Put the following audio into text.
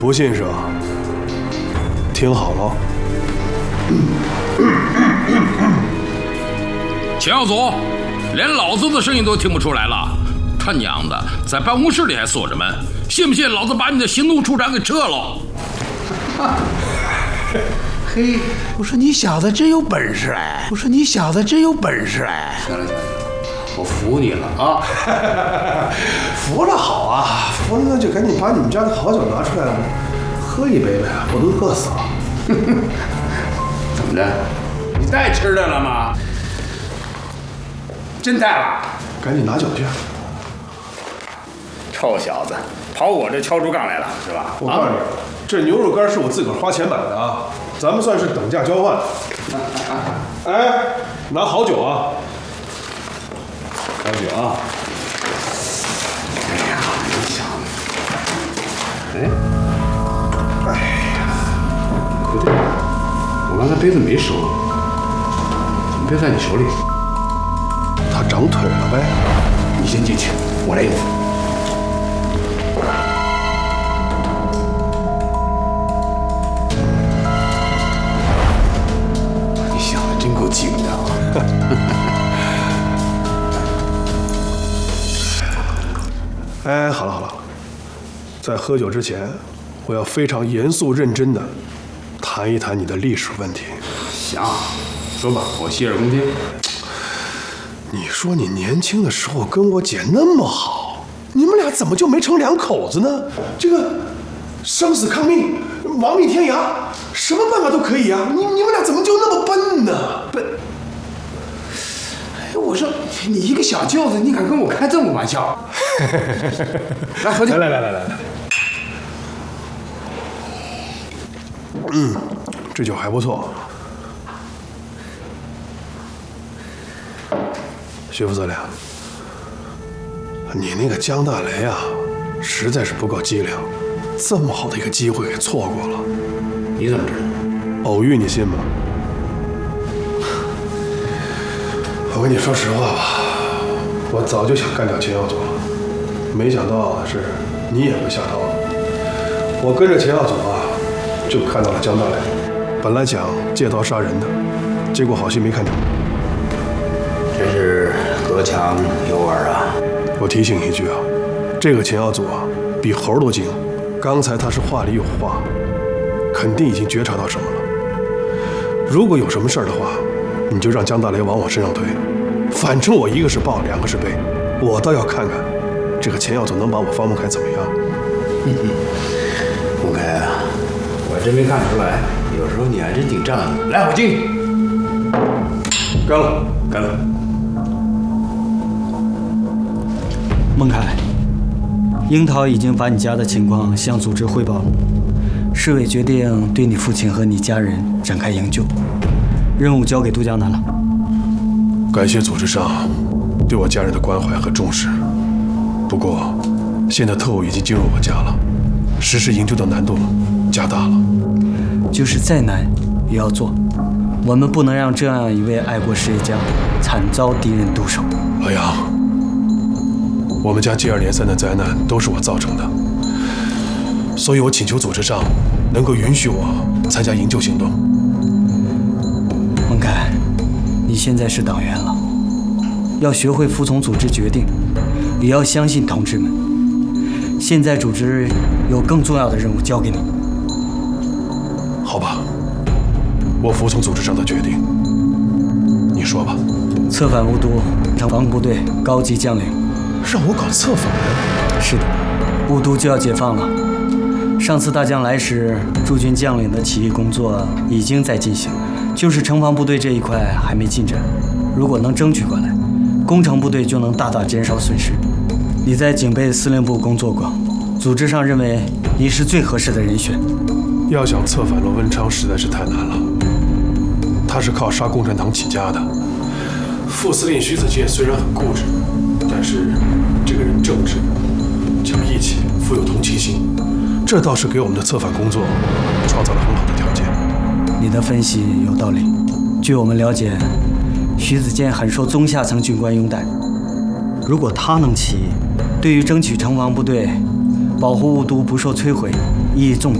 不信是吧？听好了， 钱耀祖，连老子的声音都听不出来了，他娘的，在办公室里还锁着门，信不信老子把你的行动处长给撤了？ 嘿，我说你小子真有本事哎！我说你小子真有本事哎！ 行了，我服你了啊！ 服了好啊，服了那就赶紧把你们家的好酒拿出来喝一杯呗，我都饿死了。 怎么着？你带吃的了吗？真带了？ 赶紧拿酒去。 臭小子，跑我这敲竹杠来了是吧？ 我告诉你，这牛肉干是我自个儿花钱买的啊，咱们算是等价交换。哎，拿好酒啊！ 好酒啊！哎呀，你想，哎呀，不对，我刚才杯子没收，怎么杯在你手里？ 他长腿了呗。 你先进去，我来应付。你想的真够精的啊！ 哎，好了，在喝酒之前，我要非常严肃认真的谈一谈你的历史问题。 行，说吧，我洗耳恭听。 你说你年轻的时候跟我姐那么好，你们俩怎么就没成两口子呢？这个生死抗命、亡命天涯，什么办法都可以啊！你们俩怎么就那么笨呢？笨！ 哎，我说你一个小舅子，你敢跟我开这么玩笑？来喝酒，来。 这酒还不错。徐副司令，你那个江大雷啊，实在是不够机灵，这么好的一个机会给错过了。 你怎么知道？ 偶遇你信吗？我跟你说实话吧，我早就想干掉钱耀祖了，没想到的是你也会下刀。我跟着钱耀祖啊，就看到了江大雷，本来想借刀杀人的，结果好戏没看成。 真是隔墙有耳啊！ 我提醒一句啊，这个钱耀祖啊，比猴都精。刚才他是话里有话，肯定已经觉察到什么了。如果有什么事儿的话，你就让江大雷往我身上推，反正我一个是报，两个是背，我倒要看看这个钱耀祖能把我方孟凯怎么样。 孟凯啊，我真没看出来，有时候你还真挺仗义。来，我敬你。干了。 孟凯，樱桃已经把你家的情况向组织汇报了，市委决定对你父亲和你家人展开营救，任务交给杜江南了。 感谢组织上对我家人的关怀和重视，不过现在特务已经进入我家了，实施营救的难度加大了。 就是再难也要做，我们不能让这样一位爱国实业家惨遭敌人毒手。 老杨，我们家接二连三的灾难都是我造成的，所以我请求组织上能够允许我参加营救行动。 孟凯，你现在是党员了，要学会服从组织决定，也要相信同志们。现在组织有更重要的任务交给你。 好吧，我服从组织上的决定。你说吧。 策反巫都城防部队高级将领。 让我搞策反？ 是的，巫都就要解放了。上次大将来时，驻军将领的起义工作已经在进行，就是城防部队这一块还没进展。如果能争取过来，工程部队就能大大减少损失。你在警备司令部工作过，组织上认为你是最合适的人选。 要想策反罗文昌实在是太难了，他是靠杀共产党起家的。副司令徐子健虽然很固执，但是这个人正直、讲义气、富有同情心，这倒是给我们的策反工作创造了很好的条件。 你的分析有道理。据我们了解，徐子健很受中下层军官拥戴。如果他能起义，对于争取城防部队、保护巫都不受摧毁，意意义重大。